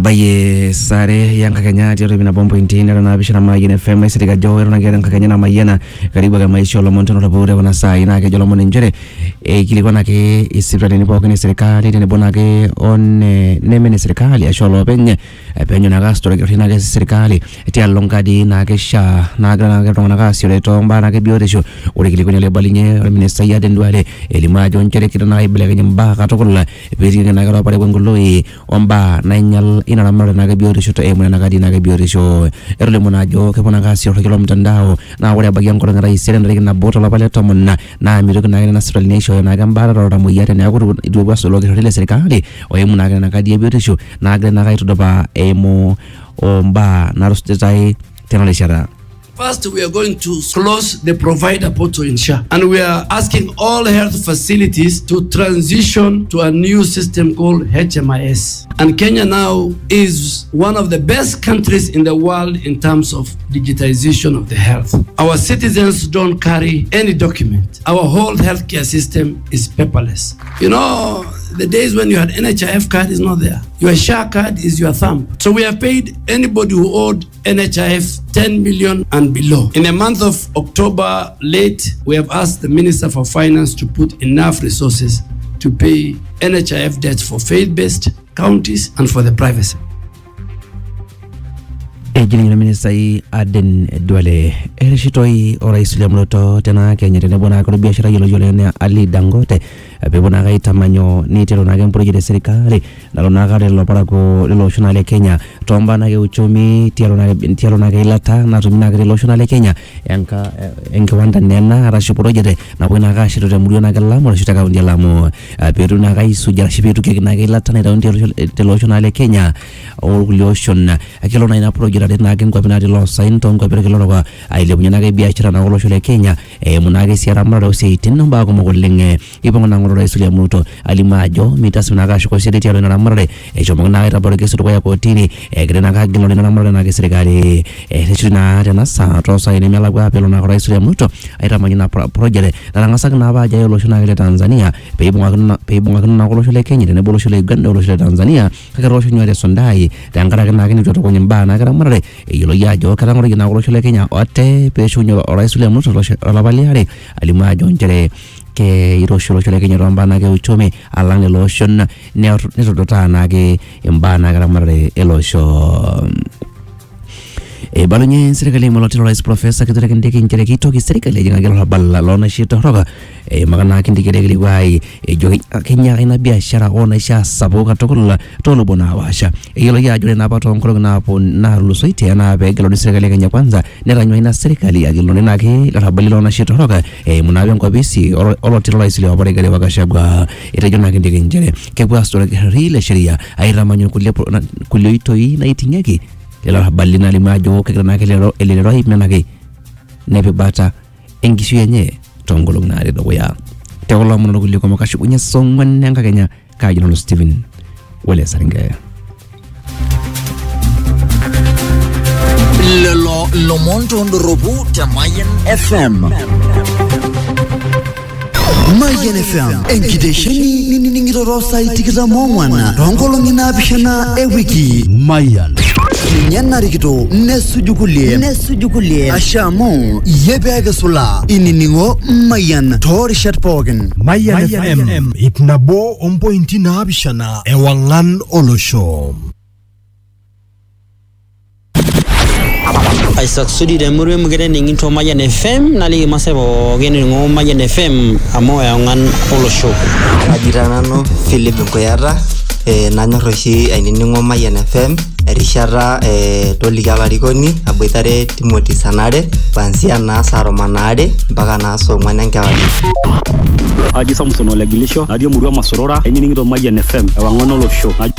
Baye sare yang kakenya tiyo bina bombo intini na bishana mayene FM sirika jo na gera kakenya na mayena karibu ga maisho lo montono la bure wana sai na ke jolo mon njere kilikuwa na ke isibra ni boko ni serikali ni bona ke on nemene serikali asholo penye na gasto ke na ke serikali tia longadi na ke sha na ga na ga sio to mba na ke bioresho uri kilikuwa le balinye minister ya dendwale elima jo njere kitana ibele ke mba ka tokola bezi na ga pare ngoloi omba na nyal ina namara na ga bioresho to emuna na ga dina ga bioresho erle monajo ke bona ga sio kilo mtandao na wale bagi yango ngara isere ndari na boto la pale to monna na miroko na national nation na ga mbara ro mo yate na ko idu baso lo ke ile serikali o emuna ga na ga dia bioresho na ga na ga to ba emo omba na rostetai tena leshara. First, we are going to close the provider portal in SHA, and we are asking all health facilities to transition to a new system called HMIS. And Kenya now is one of the best countries in the world in terms of digitization of the health. Our citizens don't carry any document. Our whole healthcare system is paperless. You know, the days when you had NHIF card is not there. Your SHA card is your thumb. So we have paid anybody who owed NHIF 10 million and below. In the month of October late, we have asked the Minister for Finance to put enough resources to pay NHIF debts for faith-based counties and for the private sector. Ejini minister Aden Duale erishitoi orais William Ruto tena Kenya tena bona ko biashara yolo ne Ali Dangote be bona ga itamanyo ni telo na ga project serikali na na ga lo para ko lo national Kenya tomba na ga uchumi telo na ga ilata na tumina ga lo national Kenya enka wanda nena rasho project na bona ga shiro de mulio na ga lamo shita ga ndia lamo peru na ga isuja shibitu ke na ga ilata na telo national Kenya o lotion akilo na ina project na gen ko binadi lo sain ton ko berke lo ga aile bunya na ga biashara na lo shole Kenya munage siara maro se tin ba ko mo lenge ibon na ngoro Rasul Ruto alimajo mitasu na ga shiko sedi tialo na mare jomo na ga baro ke so ko ya kotini grena ga gelo na mare na ga serikali rechuna na sa to sa ine mela ga pelo na Rasul Ruto aira manyina project na ngasa na ba ja lo shuna ga Tanzania pe ibon na lo shole Kenya ne bolo shole Uganda lo shole Tanzania ka ro shunyo de sondai tangara na ga ni to ko nyimba na ga mare yolo ya jo kala ngoro gina shole Kenya ote pe shunyo Rasul Ruto la baliare alimajo njere ke irosho shole Kenya ramba na ke uchumi alang lotion ne to na ke mbana ga mare elosho balonye serikali molotelo rais professor kitore kindiki njere kitoki serikali jinga gelo balla lona shito roga magana kindiki degli wai jo Kenya ina biashara ona sha saboka tokola tolo bona washa yelo ya jole na bato nkolo na po na lusoite na be gelo serikali Kenya kwanza ne ranyo ina serikali ya gelo na ke rabali lona shito roga munabe ngo bisi olotelo rais le wabare gale wakashagwa itajona kindiki njere ke kwa story rile sheria aira manyo kulio itoi na itingeki ela balina limajo kekana kelero elero himnage nebe bata engishu yenye tongolo ngare do ya tewolo mono gulli ko makashi unya songwan nanga Kenya ka jino Steven wele saringa lo monto ndorobu Mayan FM Mayan FM enkidesheni nini rosa itikira mongwana rongolo ngina bishana ewiki Mayan Nyana rikito nesujukulie ashamo yebega sula ininingo Mayan torishat pogen Mayan FM itnabo ompointi na abishana ewangan olosho Isaac Sudi de murwe mugere ninginto Mayan FM nali masebo gene ngo Mayan FM amo ewangan olosho ajiranano Philip Koyara nanyorroshi ainining'o Mayan FM erishata tolika larikoni aboitare Timothy Sanare kuanzia na saa 8 mpaka na saa 4 enkewarie. Aji Samson Olegilisho adio murua Masorora ainining'ito Mayan FM ewangono olosho